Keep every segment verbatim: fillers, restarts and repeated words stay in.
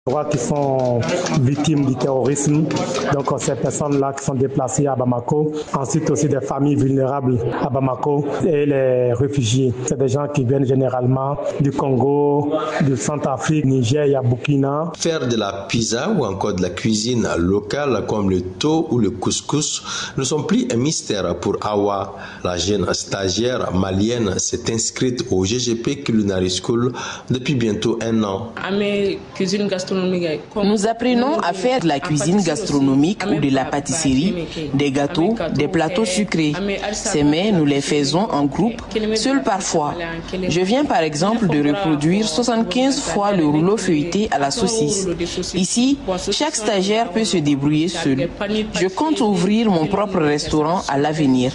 qui sont victimes du terrorisme, donc ces personnes-là qui sont déplacées à Bamako, ensuite aussi des familles vulnérables à Bamako et les réfugiés. C'est des gens qui viennent généralement du Congo, du Centrafrique, Niger et Burkina. Faire de la pizza ou encore de la cuisine locale comme le tho ou le couscous ne sont plus un mystère pour Awa. La jeune stagiaire malienne s'est inscrite au G G P Culinary School depuis bientôt un an. Nous apprenons à faire de la cuisine gastronomique ou de la pâtisserie, des gâteaux, des plateaux sucrés. Ces mets, nous les faisons en groupe, seuls parfois. Je viens par exemple de reproduire soixante-quinze fois le rouleau feuilleté à la saucisse. Ici, chaque stagiaire peut se débrouiller seul. Je compte ouvrir mon propre restaurant à l'avenir.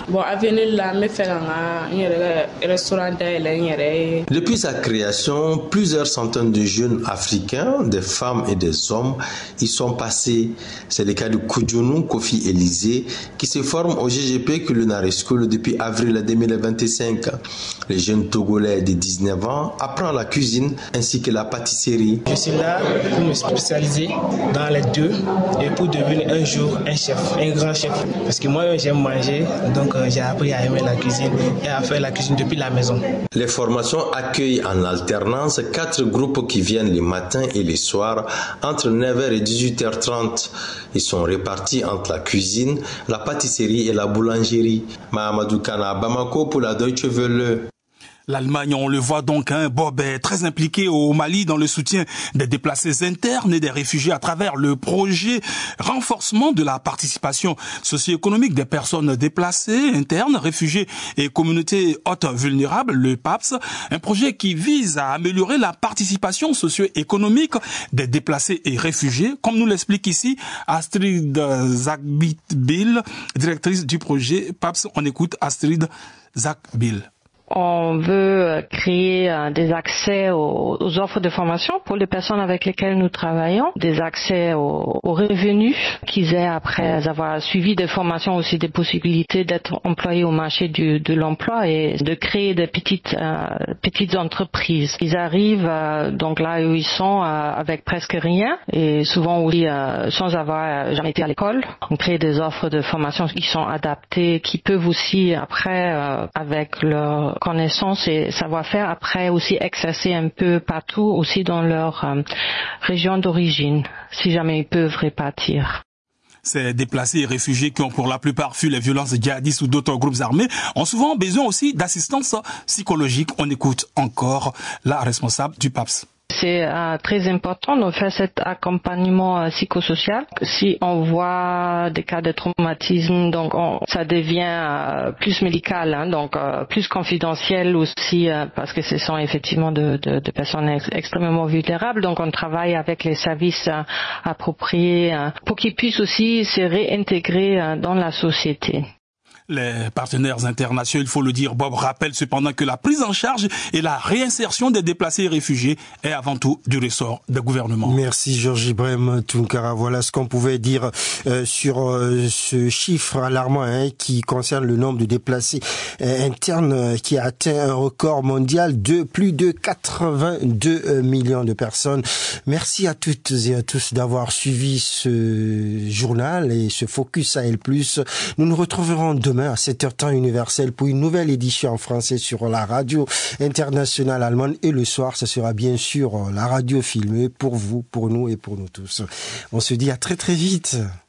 Depuis sa création, plusieurs centaines de jeunes Africains, des femmes et des hommes y sont passés. C'est le cas de Koudjounou Kofi Élisée qui se forme au G G P Culinary School depuis avril deux mille vingt-cinq. Le jeune Togolais de dix-neuf ans apprend la cuisine ainsi que la pâtisserie. Je suis là pour me spécialiser dans les deux et pour devenir un jour un chef, un grand chef. Parce que moi j'aime manger, donc j'ai appris à aimer la cuisine et à faire la cuisine depuis la maison. Les formations accueillent en alternance quatre groupes qui viennent les matins et les soirs entre neuf heures et dix-huit heures trente. Ils sont répartis entre la cuisine, la pâtisserie et la boulangerie. Mahamadou Kana, Bamako pour la Deutsche Welle. L'Allemagne, on le voit donc, hein, Bob est très impliqué au Mali dans le soutien des déplacés internes et des réfugiés à travers le projet renforcement de la participation socio-économique des personnes déplacées, internes, réfugiés et communautés hautes vulnérables, le P A P S, un projet qui vise à améliorer la participation socio-économique des déplacés et réfugiés, comme nous l'explique ici Astrid Zaghbil, directrice du projet P A P S. On écoute Astrid Zaghbil. On veut créer des accès aux, aux offres de formation pour les personnes avec lesquelles nous travaillons, des accès aux, aux revenus, qu'ils aient après avoir suivi des formations aussi des possibilités d'être employés au marché du, de l'emploi et de créer des petites euh, petites entreprises. Ils arrivent euh, donc là où ils sont euh, avec presque rien et souvent aussi euh, sans avoir jamais été à l'école. On crée des offres de formation qui sont adaptées, qui peuvent aussi après euh, avec leur connaissances et savoir-faire après aussi exercer un peu partout aussi dans leur euh, région d'origine si jamais ils peuvent répartir. Ces déplacés et réfugiés qui ont pour la plupart fui les violences djihadistes ou d'autres groupes armés ont souvent besoin aussi d'assistance psychologique. On écoute encore la responsable du P A P S. C'est euh, très important de faire cet accompagnement euh, psychosocial. Si on voit des cas de traumatisme, donc on, ça devient euh, plus médical, hein, donc euh, plus confidentiel aussi, euh, parce que ce sont effectivement de, de, de personnes ex- extrêmement vulnérables. Donc on travaille avec les services euh, appropriés euh, pour qu'ils puissent aussi se réintégrer euh, dans la société. Les partenaires internationaux, il faut le dire, Bob rappelle cependant que la prise en charge et la réinsertion des déplacés et réfugiés est avant tout du ressort des gouvernements. Merci Georges Ibrahim Tounkara. Voilà ce qu'on pouvait dire euh, sur euh, ce chiffre alarmant hein, qui concerne le nombre de déplacés euh, internes euh, qui a atteint un record mondial de plus de quatre-vingt-deux millions de personnes. Merci à toutes et à tous d'avoir suivi ce journal et ce Focus Sahel Plus. Nous nous retrouverons demain à sept heures temps universel pour une nouvelle édition en français sur la radio internationale allemande et le soir, ce sera bien sûr la radio filmée pour vous, pour nous et pour nous tous. On se dit à très très vite.